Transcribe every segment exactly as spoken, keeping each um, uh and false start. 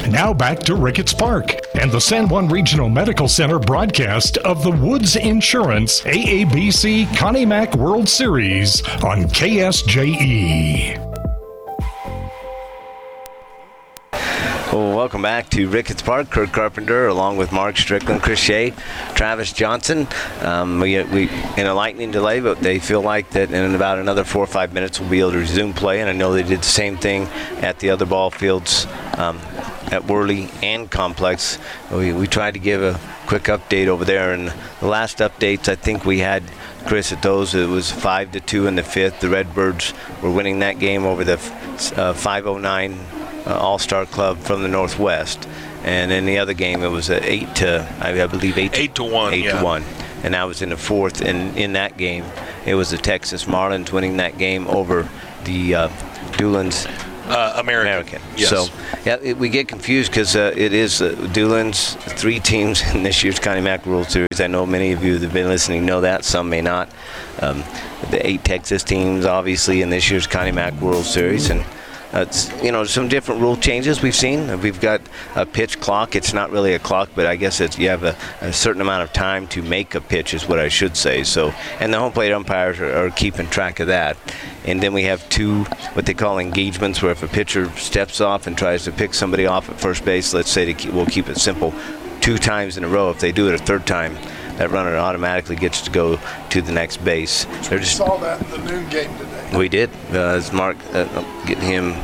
Now back to Ricketts Park and the San Juan Regional Medical Center broadcast of the Woods Insurance A A B C Connie Mack World Series on K S J E. Well, welcome back to Ricketts Park. Kirk Carpenter, along with Mark Strickland, Chris Shea, Travis Johnson. Um, we, we in a lightning delay, but they feel like that in about another four or five minutes we'll be able to resume play. And I know they did the same thing at the other ball fields um, at Worley and Complex. We, we tried to give a quick update over there, and the last updates I think we had, Chris, at those, it was five to two in the fifth. The Redbirds were winning that game over the uh, five oh nine uh, All-Star Club from the Northwest. And in the other game, it was a eight to, I, I believe, eight, eight to one. Eight yeah. to one. And that was in the fourth. And in that game, it was the Texas Marlins winning that game over the uh, Doolin's Uh, American. American. Yes. So, yeah, it, we get confused because uh, it is uh, Doolin's three teams in this year's Connie Mack World Series. I know many of you that have been listening know that. Some may not. Um, the eight Texas teams, obviously, in this year's Connie Mack World Series. And uh, it's, you know, some different rule changes we've seen. We've got a pitch clock. It's not really a clock, but I guess it's, you have a, a certain amount of time to make a pitch is what I should say. So, and the home plate umpires are, are keeping track of that. And then we have two, what they call engagements, where if a pitcher steps off and tries to pick somebody off at first base, let's say to keep, we'll keep it simple, two times in a row. If they do it a third time, that runner automatically gets to go to the next base. We just saw that in the noon game today. We did. Uh, as Mark, uh, getting him.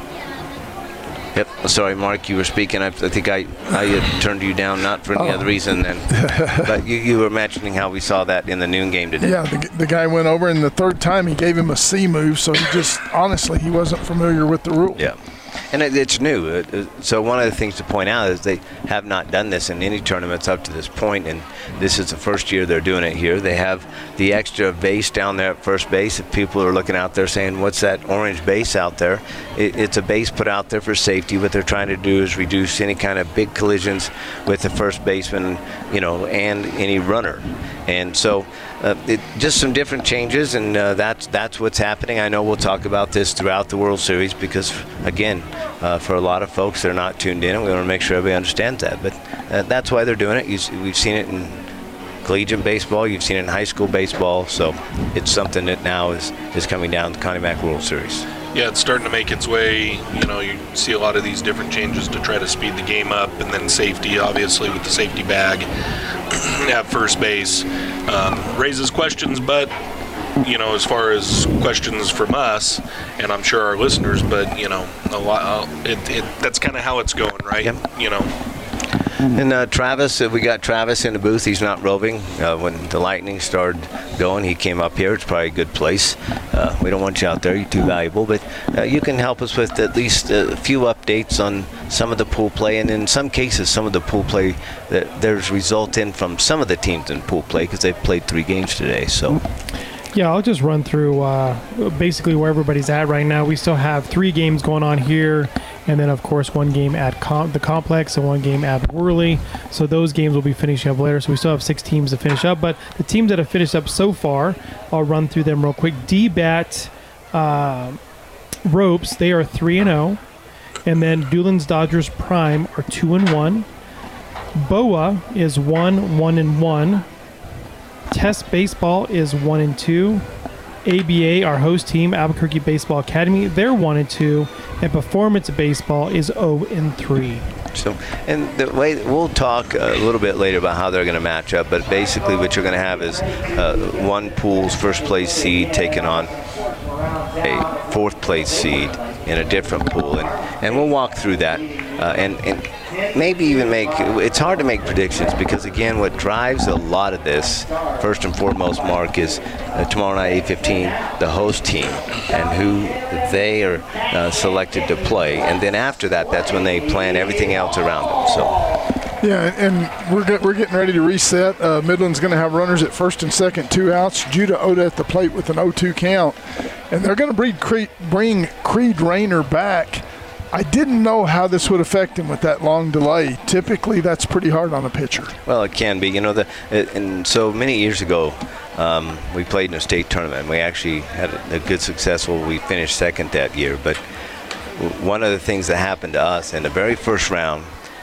Yep. Sorry, Mark, you were speaking. I, I think I, I had turned you down, not for any oh. other reason than, but you, you were mentioning how we saw that in the noon game today. Yeah, the, the guy went over, and the third time he gave him a C move, so he just, honestly, he wasn't familiar with the rule. Yeah. And it, it's new. So one of the things to point out is they have not done this in any tournaments up to this point, and this is the first year they're doing it here. They have the extra base down there at first base. If people are looking out there saying, what's that orange base out there? It, it's a base put out there for safety. What they're trying to do is reduce any kind of big collisions with the first baseman, you know, and any runner. And so uh, it, just some different changes, and uh, that's that's what's happening. I know we'll talk about this throughout the World Series because, again, uh, for a lot of folks, they're not tuned in, and we want to make sure everybody understands that. But uh, that's why they're doing it. You, we've seen it in collegiate baseball. You've seen it in high school baseball. So it's something that now is, is coming down to the Connie Mack World Series. Yeah, it's starting to make its way. You know, you see a lot of these different changes to try to speed the game up, and then safety, obviously, with the safety bag at first base. Um, raises questions, but, you know, as far as questions from us, and I'm sure our listeners, but, you know, a lot. Uh, it, it, that's kind of how it's going, right? Yep. You know. And uh, Travis, uh, we got Travis in the booth. He's not roving. Uh, when the Lightning started going, he came up here. It's probably a good place. Uh, we don't want you out there. You're too valuable. But uh, you can help us with at least a few updates on some of the pool play. And in some cases, some of the pool play that there's result in from some of the teams in pool play because they've played three games today. So. Yeah, I'll just run through uh, basically where everybody's at right now. We still have three games going on here, and then, of course, one game at com- the Complex and one game at Worley. So those games will be finishing up later. So we still have six teams to finish up. But the teams that have finished up so far, I'll run through them real quick. D-Bat uh, Ropes, they are three and oh. And then Doolin's Dodgers Prime are two and one. B O A is one, one and one. Test Baseball is one and two. A B A, our host team, Albuquerque Baseball Academy, they're one and two, and Performance Baseball is zero and three. So, and the way we'll talk a little bit later about how they're going to match up, but basically what you're going to have is uh, one pool's first place seed taking on a fourth place seed in a different pool, and and we'll walk through that, uh, and and. Maybe even make, it's hard to make predictions because, again, what drives a lot of this, first and foremost, Mark, is uh, tomorrow night, eight fifteen, the host team and who they are uh, selected to play. And then after that, that's when they plan everything else around them. So. Yeah, and we're get, we're getting ready to reset. Uh, Midland's going to have runners at first and second, two outs. Judah Oda at the plate with an oh two count. And they're going to bring Creed, bring Creed Rayner back. I didn't know how this would affect him with that long delay. Typically, that's pretty hard on a pitcher. Well, it can be. You know, the and so many years ago, um, we played in a state tournament. We actually had a good success. Well, we finished second that year. But one of the things that happened to us in the very first round,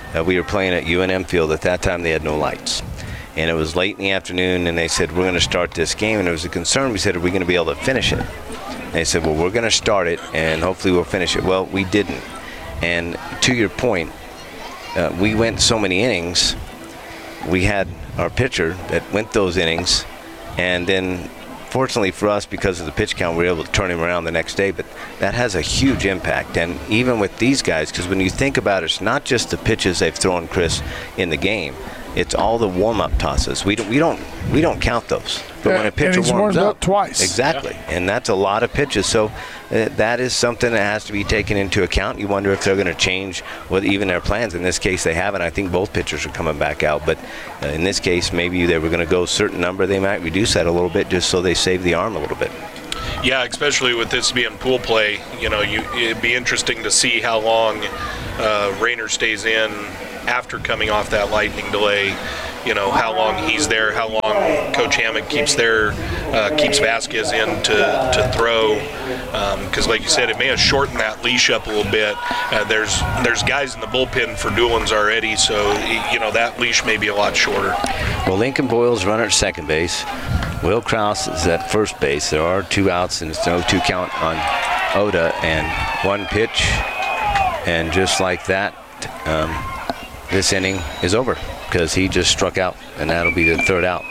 uh, we were playing at U N M Field. At that time, they had no lights. And it was late in the afternoon, and they said, we're going to start this game. And there was a concern. We said, are we going to be able to finish it? And they said, well, we're going to start it, and hopefully we'll finish it. Well, we didn't. And to your point, uh, we went so many innings. We had our pitcher that went those innings, and then fortunately for us, because of the pitch count, we were able to turn him around the next day. But that has a huge impact. And even with these guys, because when you think about it, it's not just the pitches they've thrown, Chris, in the game. It's all the warm-up tosses. We don't, we don't, we don't count those. But yeah, when a pitcher and he's warms warmed up, up twice, exactly, yeah. And that's a lot of pitches. So uh, that is something that has to be taken into account. You wonder if they're going to change what even their plans. In this case, they haven't. I think both pitchers are coming back out. But uh, in this case, maybe they were going to go a certain number. They might reduce that a little bit just so they save the arm a little bit. Yeah, especially with this being pool play, you know, you, it'd be interesting to see how long uh, Rayner stays in after coming off that lightning delay. You know, how long he's there, how long Coach Hammond keeps there, uh, keeps Vasquez in to, to throw. Because, um, like you said, it may have shortened that leash up a little bit. Uh, there's there's guys in the bullpen for Doolins already, so, you know, that leash may be a lot shorter. Well, Lincoln Boyle's runner at second base. Will Krause is at first base. There are two outs, and it's no two count on Oda, and one pitch. And just like that, um, this inning is over, because he just struck out, and that'll be the third out.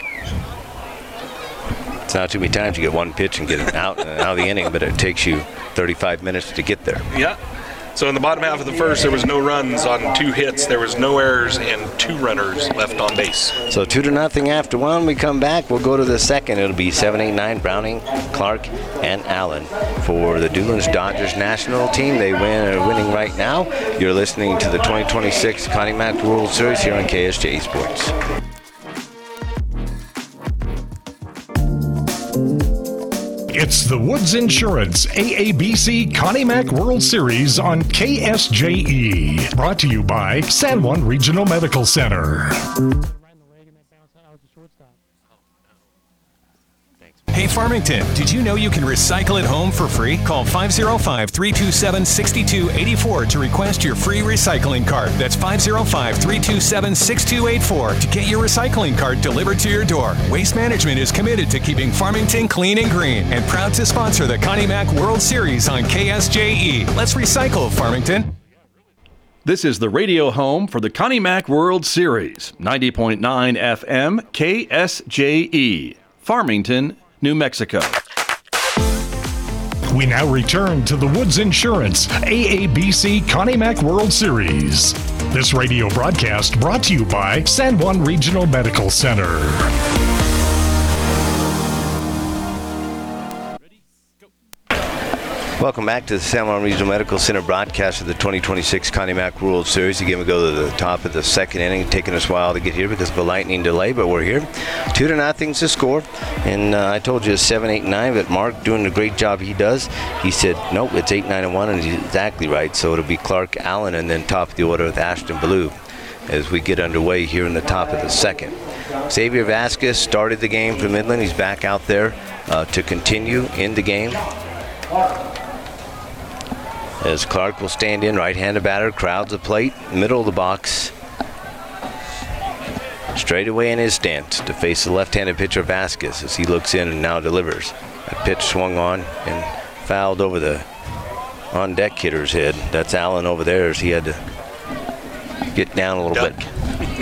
It's not too many times you get one pitch and get it out and out of the inning, but it takes you thirty-five minutes to get there. Yeah. So in the bottom half of the first, there was no runs on two hits. There was no errors and two runners left on base. So two to nothing after one. We come back. We'll go to the second. It'll be seven, eight, nine, Browning, Clark, and Allen for the Doolins Dodgers national team. They win are winning right now. You're listening to the twenty twenty-six Connie Mack World Series here on K S J E Sports. It's the Woods Insurance A A B C Connie Mack World Series on K S J E. Brought to you by San Juan Regional Medical Center. Hey Farmington, did you know you can recycle at home for free? Call five oh five, three two seven, six two eight four to request your free recycling cart. That's five oh five, three two seven, six two eight four to get your recycling cart delivered to your door. Waste Management is committed to keeping Farmington clean and green and proud to sponsor the Connie Mack World Series on K S J E. Let's recycle, Farmington. This is the radio home for the Connie Mack World Series, ninety point nine F M K S J E, Farmington, New Mexico. We now return to the Woods Insurance A A B C Connie Mack World Series. This radio broadcast brought to you by San Juan Regional Medical Center. Welcome back to the San Juan Regional Medical Center broadcast of the twenty twenty-six Connie Mack World Series. Again, we go to the top of the second inning, taking us a while to get here because of a lightning delay, but we're here. Two to nothing's the score, and uh, I told you it's seven, eight, nine, but Mark doing the great job he does. He said, nope, it's eight, nine, and one, and he's exactly right. So it'll be Clark, Allen, and then top of the order with Ashton Ballou as we get underway here in the top of the second. Xavier Vasquez started the game for Midland. He's back out there uh, to continue in the game. As Clark will stand in, right-handed batter, crowds the plate, middle of the box. Straight away in his stance to face the left-handed pitcher Vasquez as he looks in and now delivers. That pitch swung on and fouled over the on-deck hitter's head. That's Allen over there as he had to get down a little Duck. bit.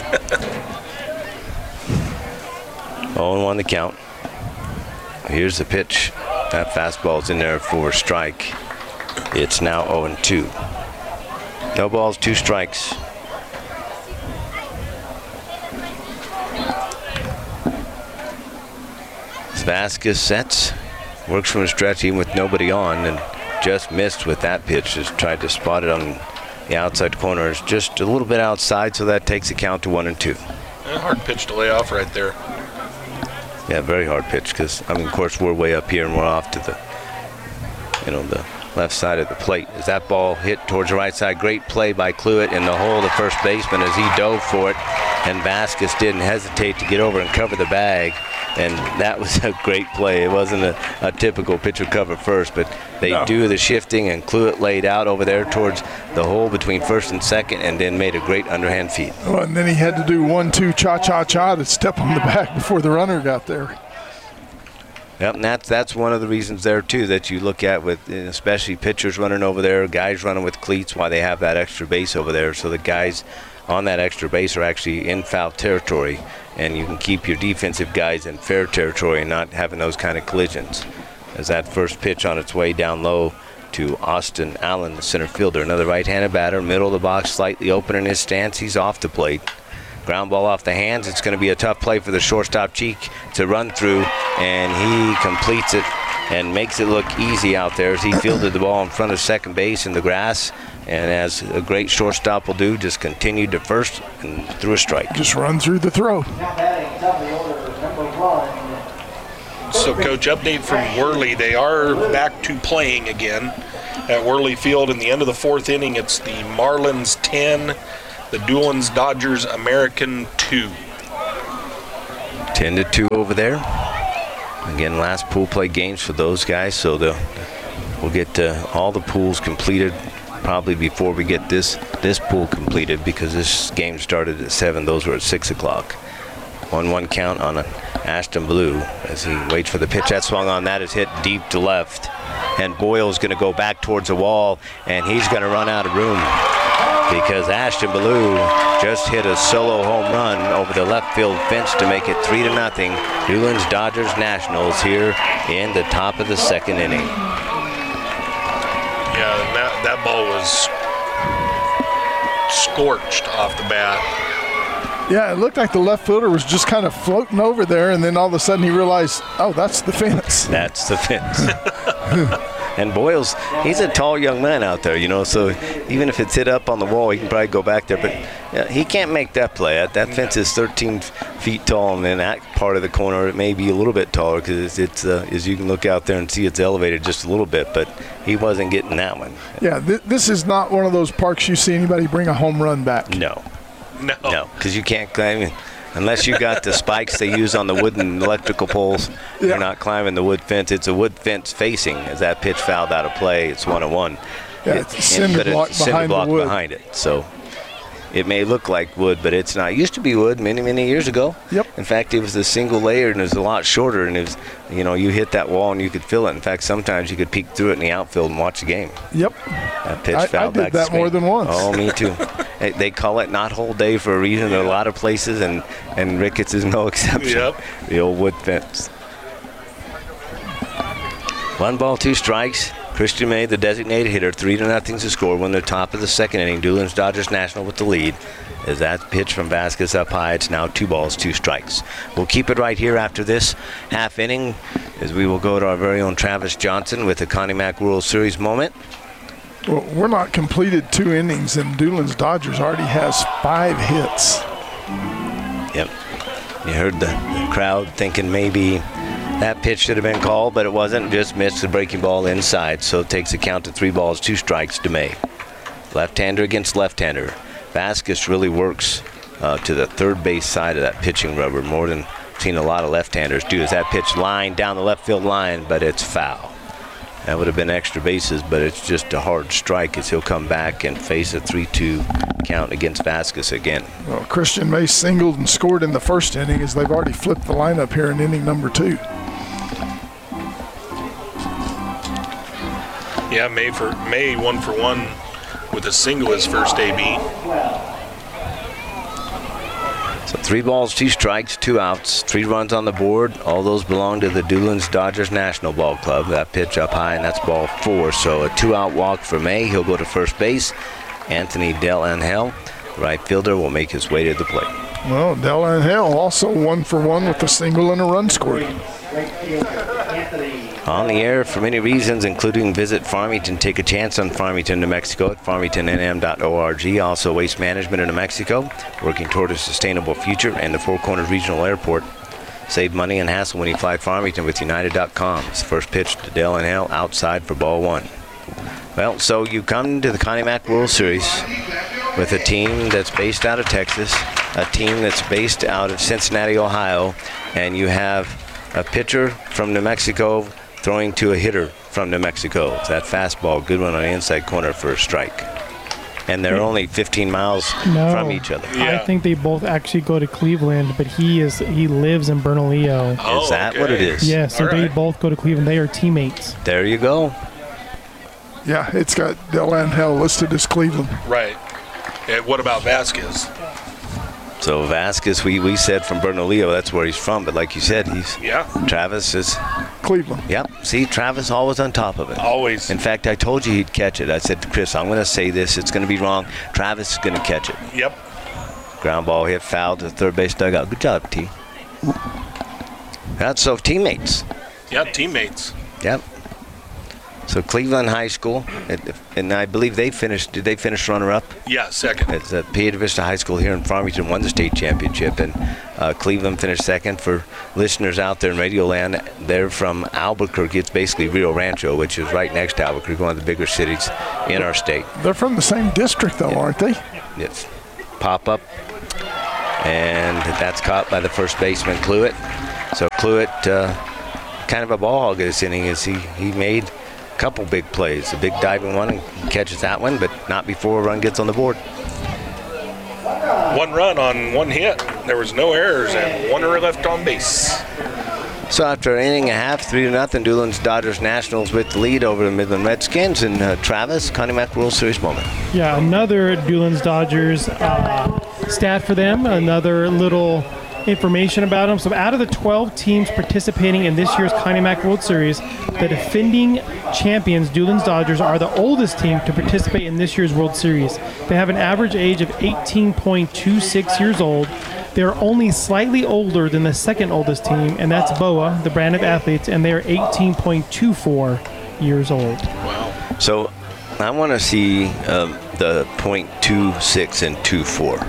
oh and one the count. Here's the pitch. That fastball's in there for a strike. It's now oh and two. No balls, two strikes. Vasquez sets, works from a stretch even with nobody on, and just missed with that pitch. Just tried to spot it on the outside corner. It's just a little bit outside, so that takes the count to one and two. A hard pitch to lay off right there. Yeah, very hard pitch because, I mean, of course, we're way up here and we're off to the, you know, the left side of the plate. As that ball hit towards the right side, great play by Cluett in the hole, the first baseman, as he dove for it, and Vasquez didn't hesitate to get over and cover the bag, and that was a great play. It wasn't a, a typical pitcher cover first, but they no. do the shifting, and Cluett laid out over there towards the hole between first and second, and then made a great underhand feed. Well, and then he had to do one, two, cha-cha-cha to step on the bag before the runner got there. Yep, and that's, that's one of the reasons there, too, that you look at with especially pitchers running over there, guys running with cleats, why they have that extra base over there. So the guys on that extra base are actually in foul territory, and you can keep your defensive guys in fair territory and not having those kind of collisions. As that first pitch on its way down low to Austin Allen, the center fielder, another right-handed batter, middle of the box, slightly open in his stance. He's off the plate. Ground ball off the hands. It's going to be a tough play for the shortstop Cheek to run through, and he completes it and makes it look easy out there as he fielded the ball in front of second base in the grass. And as a great shortstop will do, just continued to first and threw a strike. Just run through the throw. So, Coach, update from Worley. They are back to playing again at Worley Field in the end of the fourth inning. It's the Marlins ten, the Doolins Dodgers American two. ten to two over there. Again, last pool play games for those guys, so they'll, we'll get uh, all the pools completed probably before we get this this pool completed, because this game started at seven. Those were at six o'clock. one one count on an Ashton Blue as he waits for the pitch. That swung on, that is hit deep to left, and Boyle's going to go back towards the wall, and he's going to run out of room because Ashton Blue just hit a solo home run over the left field fence to make it three to nothing. Doolins Dodgers Nationals here in the top of the second inning. Yeah, that, that ball was scorched off the bat. Yeah, it looked like the left fielder was just kind of floating over there, and then all of a sudden he realized, oh, that's the fence. That's the fence. And Boyles, he's a tall young man out there, you know, so even if it's hit up on the wall, he can probably go back there. But yeah, he can't make that play. That, that fence is thirteen feet tall, and in that part of the corner, it may be a little bit taller because it's, it's uh, as you can look out there and see it's elevated just a little bit, but he wasn't getting that one. Yeah, th- this is not one of those parks you see anybody bring a home run back. No. No. No, because you can't climb it. Unless you got the spikes they use on the wooden electrical poles, yeah. You're not climbing the wood fence. It's a wood fence facing. As that pitch fouled out of play, it's one and one. Yeah, it's a cinder but block, it's a cinder behind, block the wood. behind it. So it may look like wood, but it's not. It used to be wood many, many years ago. Yep. In fact, it was a single layer and it was a lot shorter. And it was, you know, you hit that wall and you could feel it. In fact, sometimes you could peek through it in the outfield and watch the game. Yep. That pitch I, fouled I back did that to more than once. Oh, me too. They call it not whole day for a reason in a lot of places, and, and Ricketts is no exception. Yep. The old wood fence. One ball, two strikes. Christian May, the designated hitter, three to nothing to score when they're top of the second inning. Doolins Dodgers National with the lead. As that pitch from Vasquez up high, it's now two balls, two strikes. We'll keep it right here after this half inning, as we will go to our very own Travis Johnson with the Connie Mack World Series moment. Well, we're not completed two innings, and Doolins Dodgers already has five hits. Yep. You heard the, the crowd thinking maybe that pitch should have been called, but it wasn't. Just missed the breaking ball inside, so it takes a count to three balls, two strikes to May. Left-hander against left-hander. Vasquez really works uh, to the third base side of that pitching rubber more than seen a lot of left-handers do. As that pitch line down the left field line, but it's foul. That would have been extra bases, but it's just a hard strike as he'll come back and face a three two count against Vasquez again. Well, Christian May singled and scored in the first inning, as they've already flipped the lineup here in inning number two. Yeah, May for May one for one with a single his first A B. So three balls, two strikes, two outs, three runs on the board. All those belong to the Doolins Dodgers National Ball Club. That pitch up high, and that's ball four. So a two-out walk for May. He'll go to first base. Anthony Del Angel, right fielder, will make his way to the plate. Well, Del Angel also one for one with a single and a run scored. On the air for many reasons, including visit Farmington. Take a chance on Farmington, New Mexico at farmington n m dot org. Also, Waste Management in New Mexico, working toward a sustainable future, and the Four Corners Regional Airport. Save money and hassle when you fly Farmington with United dot com. It's first pitch to Del Angel outside for ball one. Well, so you come to the Connie Mack World Series with a team that's based out of Texas, a team that's based out of Cincinnati, Ohio, and you have a pitcher from New Mexico throwing to a hitter from New Mexico. It's that fastball, good one on the inside corner for a strike. And they're only fifteen miles No, from each other. I think they both actually go to Cleveland, but he is he lives in Bernalillo. Oh, Is that okay. what it is? Yeah, so All they right. both go to Cleveland. They are teammates. There you go. Yeah, it's got Del Angel listed as Cleveland. Right. And what about Vasquez? So Vasquez, we, we said from Bernalillo, that's where he's from. But like you said, he's Yeah. Travis is, Cleveland. yep. See, Travis always on top of it. Always. In fact, I told you he'd catch it. I said to Chris, I'm going to say this. It's going to be wrong. Travis is going to catch it. Yep. Ground ball hit foul to the third base dugout. Good job, T. That's so teammates. Yeah, teammates. Yep. So Cleveland High School, and, and I believe they finished. Did they finish runner-up? Yeah, second. It's uh, Pieta Vista High School here in Farmington won the state championship, and uh, Cleveland finished second. For listeners out there in Radio Land, they're from Albuquerque. It's basically Rio Rancho, which is right next to Albuquerque, one of the bigger cities in our state. They're from the same district, though, aren't they? It's pop up, and that's caught by the first baseman Cluett. So Cluett, uh, kind of a ball hog this inning, as he he made a couple big plays, a big diving one, and he catches that one, but not before a run gets on the board. One run on one hit. There was no errors and one error left on base. So after an inning and a half, three to nothing, Doolin's Dodgers Nationals with the lead over the Midland Redskins, and uh, Travis, Connie Mack World Series moment. Yeah, another Doolin's Dodgers uh, stat for them, another little information about them. So out of the twelve teams participating in this year's Connie Mack World Series, the defending champions, Doolin's Dodgers, are the oldest team to participate in this year's World Series. They have an average age of eighteen point two six years old. They're only slightly older than the second oldest team, and that's B O A, the brand of athletes, and they're eighteen point two four years old. So I want to see um, the point two six and two four.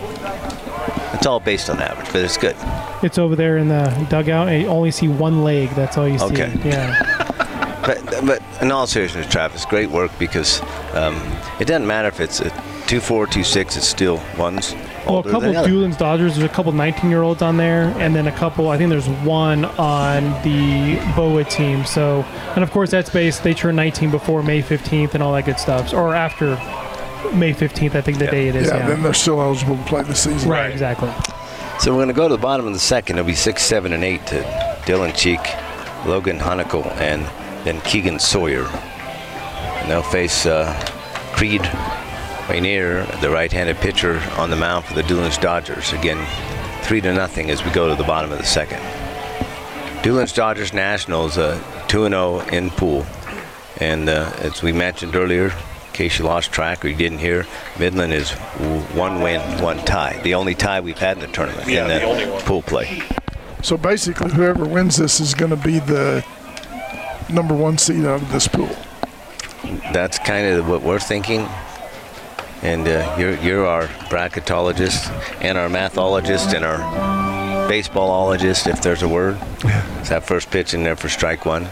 It's all based on average, but it's good. It's over there in the dugout, and you only see one leg. That's all you see. Okay. Yeah. But, but in all seriousness, Travis, great work, because um, it doesn't matter if it's a two four, two six, it's still one's Well, a older couple than the of other. Doolin's Dodgers. There's a couple nineteen-year-olds on there, and then a couple. I think there's one on the B O A team. So, and of course, that's based. They turn nineteen before May fifteenth and all that good stuff, or after May fifteenth. I think the Yeah. day it is. Yeah, Yeah. then they're still eligible to play the season. Right. Exactly. So we're going to go to the bottom of the second. It'll be six, seven, and eight to Dylan Cheek, Logan Hunickel, and then Keegan Sawyer. And they'll face uh, Creed Rainier, the right-handed pitcher, on the mound for the Doolin's Dodgers. Again, three to nothing as we go to the bottom of the second. Doolin's Dodgers Nationals, uh, two and oh in pool. And uh, as we mentioned earlier, in case you lost track or you didn't hear, Midland is w- one win, one tie. The only tie we've had in the tournament Yeah, in the the, only one. pool play. So basically, whoever wins this is going to be the number one seed out of this pool. That's kind of what we're thinking. And uh, you're, you're our bracketologist and our mathologist and our baseballologist, if there's a word. It's that first pitch in there for strike one.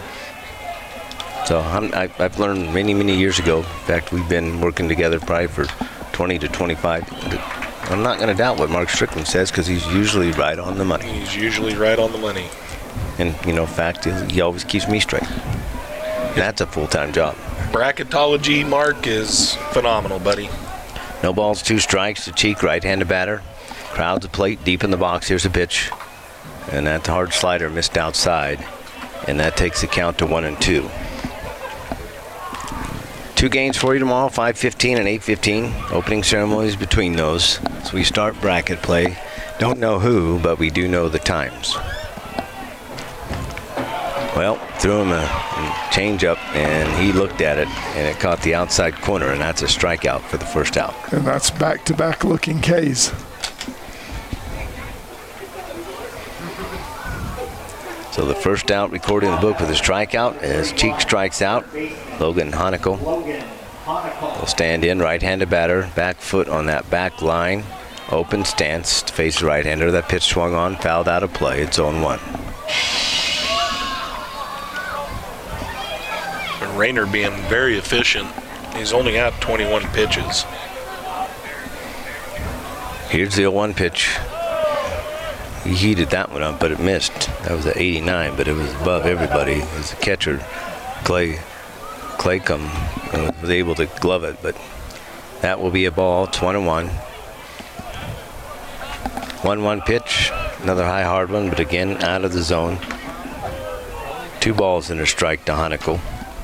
So I'm, I, I've learned many, many years ago. In fact, we've been working together probably for twenty to twenty-five. I'm not going to doubt what Mark Strickland says, because he's usually right on the money. He's usually right on the money. And, you know, in fact, he always keeps me straight. That's a full-time job. Bracketology, Mark, is phenomenal, buddy. No balls, two strikes to Cheek, right-handed batter. Crowds the plate, deep in the box. Here's a pitch. And that hard slider missed outside. And that takes the count to one and two. Two games for you tomorrow, five fifteen and eight fifteen. Opening ceremonies between those. So we start bracket play. Don't know who, but we do know the times. Well, threw him a changeup, and he looked at it, and it caught the outside corner, and that's a strikeout for the first out. And that's back-to-back looking Ks. So the first out recorded in the book with a strikeout as Cheek strikes out. Logan Hunickel will stand in, right-handed batter, back foot on that back line. Open stance to face the right-hander. That pitch swung on, fouled out of play. It's oh one. Rayner being very efficient. He's only at twenty-one pitches. Here's the oh one pitch. He heated that one up, but it missed. That was at eighty-nine, but it was above everybody. It was the catcher, Clay Claycomb, uh, was able to glove it, but that will be a ball. It's one and one. one one pitch, another high hard one, but again out of the zone. Two balls and a strike to Honicle.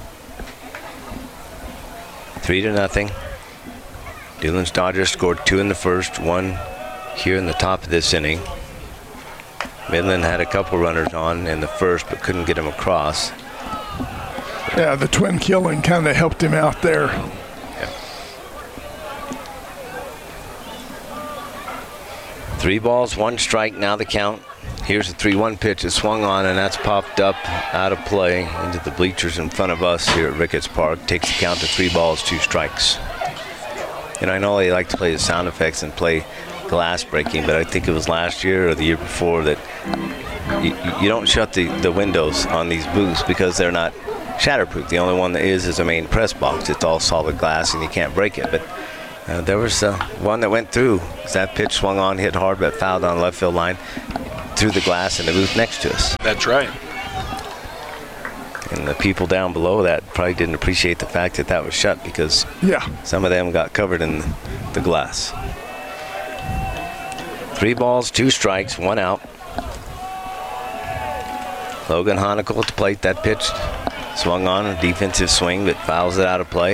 Three to nothing. Doolin's Dodgers scored two in the first, one here in the top of this inning. Midland had a couple runners on in the first, but couldn't get him across. Yeah, the twin killing kind of helped him out there. Yeah. Three balls, one strike, now the count. Here's a three one pitch that swung on, and that's popped up out of play into the bleachers in front of us here at Ricketts Park. Takes the count to three balls, two strikes. And I know they like to play the sound effects and play glass breaking, but I think it was last year or the year before that you, you don't shut the, the windows on these booths because they're not shatterproof. The only one that is is a main press box. It's all solid glass and you can't break it. But uh, there was uh, one that went through. That pitch swung on, hit hard, but fouled on the left field line through the glass in the booth next to us. That's right. And the people down below that probably didn't appreciate the fact that that was shut because yeah, some of them got covered in the glass. Three balls, two strikes, one out. Logan Honicle at the plate. That pitch swung on a defensive swing, but fouls it out of play.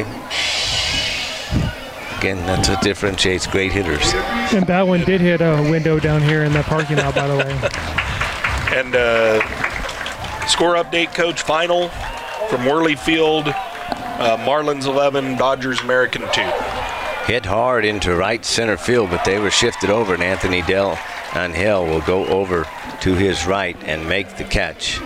Again, that's what differentiates great hitters. And that one did hit a window down here in the parking lot, by the way. And uh, score update, Coach. Final from Worley Field, uh, Marlins eleven, Dodgers American two. Hit hard into right center field, but they were shifted over, and Anthony Del Angel will go over to his right and make the catch.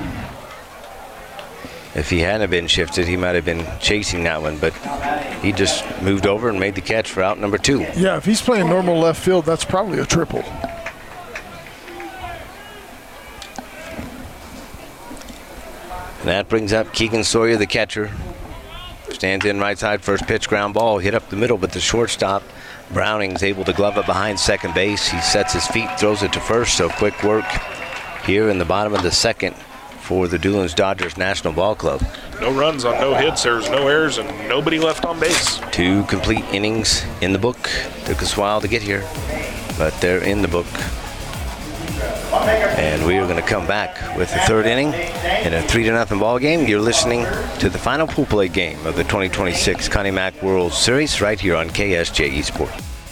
If he hadn't been shifted, he might have been chasing that one, but he just moved over and made the catch for out number two. Yeah, if he's playing normal left field, that's probably a triple. And that brings up Keegan Sawyer, the catcher. Stands in right side, first pitch, ground ball, hit up the middle, but the shortstop, Browning's able to glove it behind second base. He sets his feet, throws it to first, so quick work here in the bottom of the second for the Doolin's Dodgers National Ball Club. No runs on no hits, there was no errors, and nobody left on base. Two complete innings in the book. Took us a while to get here, but they're in the book. And we are going to come back with the third inning in a three to nothing ball game. You're listening to the final pool play game of the twenty twenty-six Connie Mack World Series right here on K S J E Sport.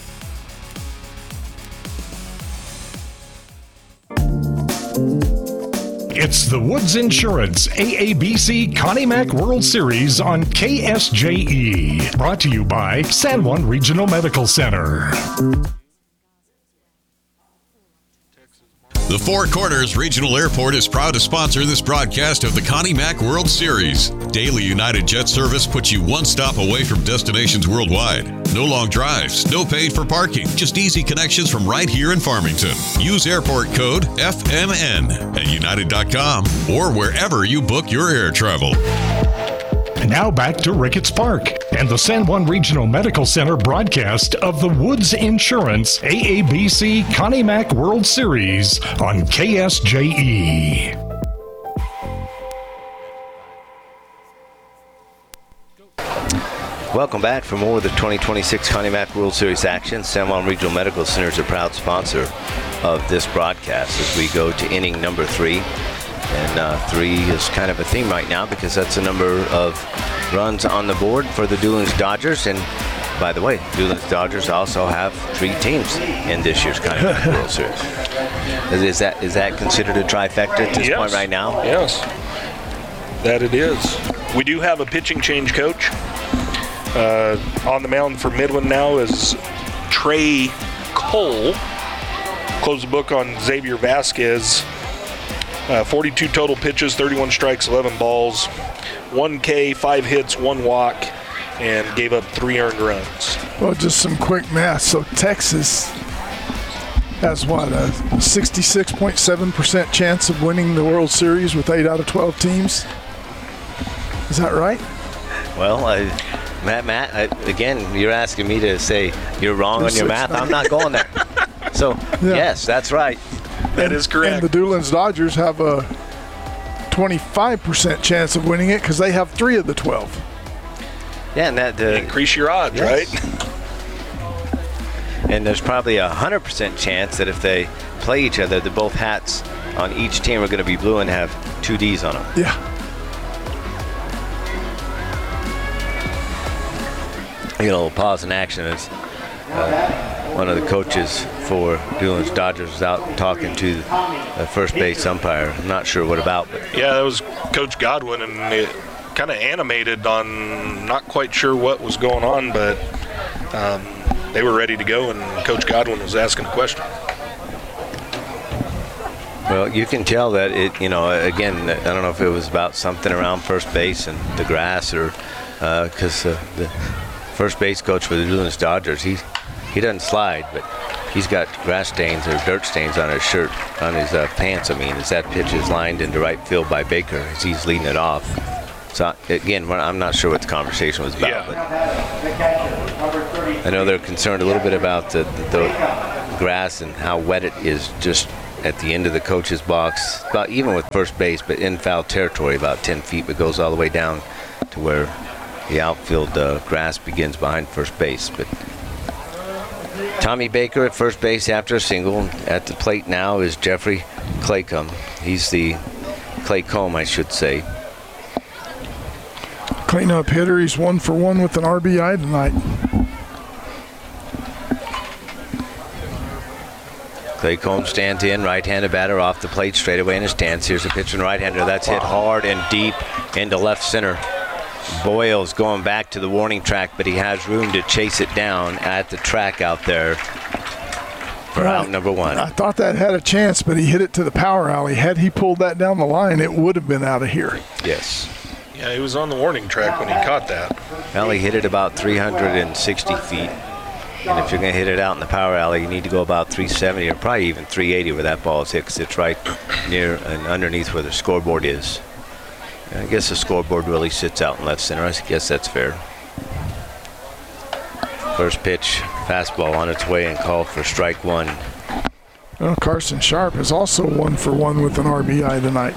It's the Woods Insurance A A B C Connie Mack World Series on K S J E. Brought to you by San Juan Regional Medical Center. The Four Corners Regional Airport is proud to sponsor this broadcast of the Connie Mack World Series. Daily United Jet service puts you one stop away from destinations worldwide. No long drives, no paid for parking, just easy connections from right here in Farmington. Use airport code F M N at united dot com or wherever you book your air travel. Now back to Ricketts Park and the San Juan Regional Medical Center broadcast of the Woods Insurance A A B C Connie Mack World Series on K S J E. Welcome back for more of the twenty twenty-six Connie Mack World Series action. San Juan Regional Medical Center is a proud sponsor of this broadcast as we go to inning number three. And uh, three is kind of a theme right now because that's the number of runs on the board for the Doolin's Dodgers. And by the way, Doolin's Dodgers also have three teams in this year's Connie Mack World Series. Is, is that is that considered a trifecta at this yes. point right now? Yes, that it is. We do have a pitching change, Coach. Uh, on the mound for Midland now is Trey Cole. Close the book on Xavier Vasquez. Uh, forty-two total pitches, thirty-one strikes, eleven balls, one K, five hits, one walk, and gave up three earned runs. Well, just some quick math. So Texas has what, a sixty-six point seven percent chance of winning the World Series with eight out of twelve teams? Is that right? Well, uh, Matt, Matt, I, again, you're asking me to say you're wrong on your math. I'm not going there. So, Yeah. yes, that's right. That is correct. And the Doolins Dodgers have a twenty-five percent chance of winning it because they have three of the twelve. Yeah, and that uh, Increase your odds, yes. right? And there's probably a one hundred percent chance that if they play each other, that both hats on each team are going to be blue and have two D's on them. Yeah. You know, pause in action as uh, one of the coaches for Doolin's Dodgers was out talking to the first base umpire. I'm not sure what about, but Yeah, that was Coach Godwin, and it kind of animated on not quite sure what was going on, but um, they were ready to go, and Coach Godwin was asking a question. well, you can tell that it, you know, again, I don't know if it was about something around first base and the grass or because uh, uh, the first base coach for the Doolin's Dodgers, he, he doesn't slide, but he's got grass stains or dirt stains on his shirt, on his uh, pants, I mean, as that pitch is lined into right field by Baker as he's leading it off. So, again, I'm not sure what the conversation was about, Yeah. but I know they're concerned a little bit about the, the, the grass and how wet it is just at the end of the coach's box, about even with first base, but in foul territory, about ten feet, but goes all the way down to where the outfield uh, grass begins behind first base. But Tommy Baker at first base after a single. At the plate now is Jeffrey Claycomb. He's the Claycomb, I should say. Cleanup hitter. He's one for one with an R B I tonight. Claycomb stands in, right-handed batter off the plate, straight away in his stance. Here's a pitch from right-hander. That's hit hard and deep into left center. Boyle's going back to the warning track, but he has room to chase it down at the track out there for Right. out number one. I thought that had a chance, but he hit it to the power alley. Had he pulled that down the line, it would have been out of here. Yes. Yeah, he was on the warning track when he caught that. Well, he hit it about three hundred sixty feet. And if you're going to hit it out in the power alley, you need to go about three seventy or probably even three eighty where that ball is hit, because it's right near and underneath where the scoreboard is. And I guess the scoreboard really sits out in left center. I guess that's fair. First pitch, fastball on its way and called for strike one. Well, Carson Sharp is also one for one with an R B I tonight.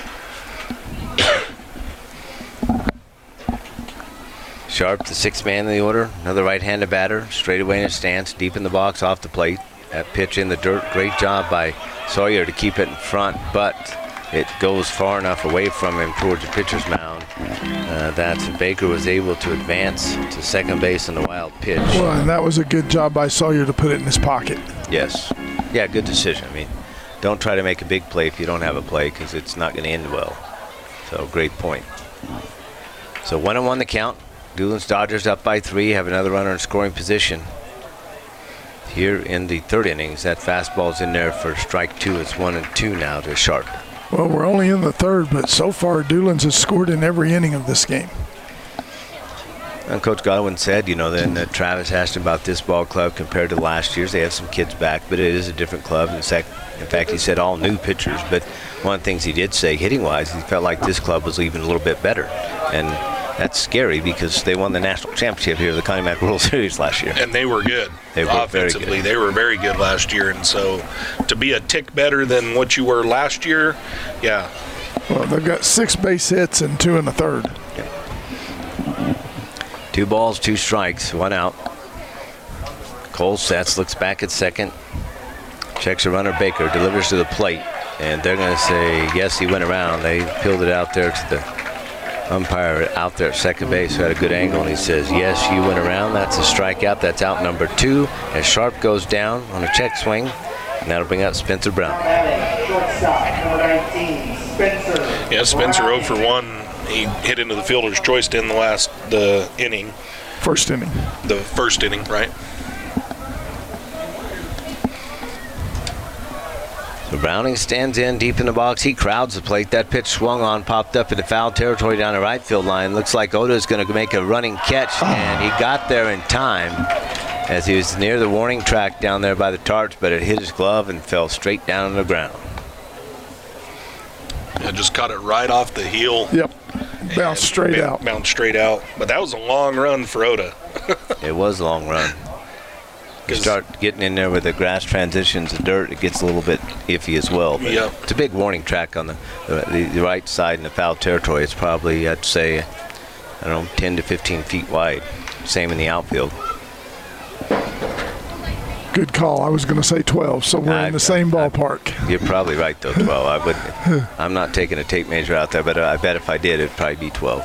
Sharp, the sixth man in the order, another right-handed batter, straight away in his stance, deep in the box, off the plate. That pitch in the dirt, great job by Sawyer to keep it in front, but it goes far enough away from him towards the pitcher's mound uh, that Baker was able to advance to second base on the wild pitch. Well, and that was a good job by Sawyer to put it in his pocket. Yes. Yeah, good decision. I mean, don't try to make a big play if you don't have a play, because it's not going to end well. So, great point. So, one and one the count. Doolin's Dodgers up by three, have another runner in scoring position. Here in the third innings, that fastball's in there for strike two. It's one and two now to Sharp. Well, we're only in the third, but so far Doolins has scored in every inning of this game. And Coach Godwin said, you know, then that Travis asked him about this ball club compared to last year's. They have some kids back, but it is a different club. In fact, in fact, he said all new pitchers. But one of the things he did say, hitting-wise, he felt like this club was even a little bit better. And that's scary because they won the national championship here, the Connie Mack World Series last year. And they were good. They were very offensively. good. They were very good last year, and so to be a tick better than what you were last year, yeah. Well, they've got six base hits and two in the third. Two balls, two strikes, one out. Cole sets, looks back at second, checks a runner. Baker delivers to the plate, and they're going to say, yes, he went around. They peeled it out there to the umpire out there at second base, who had a good angle, and he says, yes, you went around. That's a strikeout. That's out number two. As Sharp goes down on a check swing, and that'll bring out Spencer Brown. Yeah, Spencer oh for one. He hit into the fielder's choice in the last the inning, First inning. the first inning, right? So Browning stands in deep in the box. He crowds the plate. That pitch swung on, popped up into foul territory down the right field line. Looks like Oda's going to make a running catch, and he got there in time as he was near the warning track down there by the tarts, but it hit his glove and fell straight down on the ground. Yeah, just caught it right off the heel. Yep. Bounced straight and out. Bounced straight out. But that was a long run for Oda. It was a long run. You start getting in there with the grass transitions, the dirt, it gets a little bit iffy as well. But Yep. it's a big warning track on the, the the right side in the foul territory. It's probably, I'd say, I don't know, ten to fifteen feet wide. Same in the outfield. Good call. I was going to say twelve, so we're I- in the same I- ballpark. You're probably right, though, twelve. I would. I'm not taking a tape measure out there, but I bet if I did, it'd probably be twelve.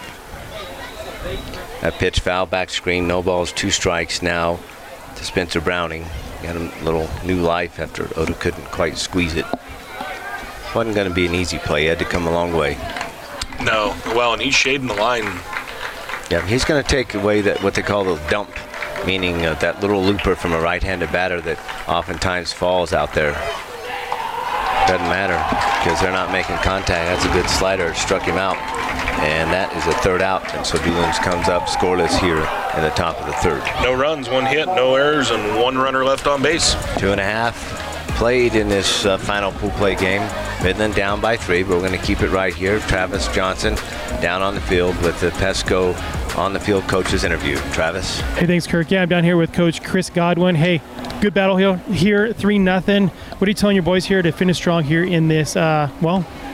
That pitch foul, back screen, no balls, two strikes now to Spencer Browning. Got a little new life after Oda couldn't quite squeeze it. Wasn't going to be an easy play. He had to come a long way. No. Well, and he's shading the line. Yeah, he's going to take away that what they call the dump, meaning uh, that little looper from a right-handed batter that oftentimes falls out there. Doesn't matter because they're not making contact. That's a good slider. It struck him out. And that is a third out. And so Dulins comes up scoreless here in the top of the third. No runs, one hit, no errors, and one runner left on base. Two and a half played in this uh, final pool play game. Midland down by three, but we're going to keep it right here. Travis Johnson down on the field with the Pesco on the field coach's interview. Travis? Hey, thanks, Kirk. Yeah, I'm down here with Coach Chris Godwin. Hey, good battle here, here three nothing. What are you telling your boys here to finish strong here in this, uh, well,